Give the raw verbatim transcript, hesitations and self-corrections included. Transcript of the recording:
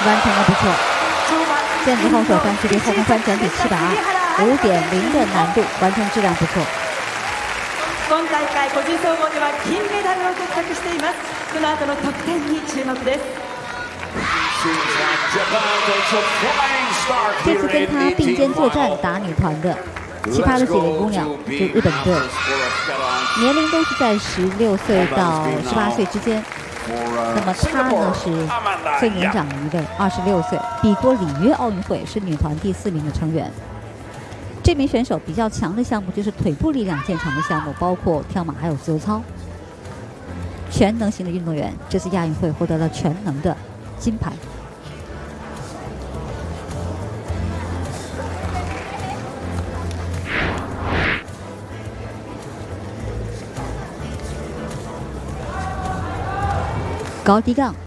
完成的不错。毽子后手翻距离后空翻整体七百二，五点零的难度，完成质量不错。 今大会個人総合では金メダルを獲得しています。この後の得点に注目です。 这次跟他并肩作战打女团的。 其他的几位姑娘，就日本队，年龄都是在十六岁到十八岁之间。那么她呢是最年长的一位，二十六岁，比过里约奥运会是女团第四名的成员。这名选手比较强的项目就是腿部力量见长的项目，包括跳马还有自由操。全能型的运动员，这次亚运会获得了全能的金牌。 高低杠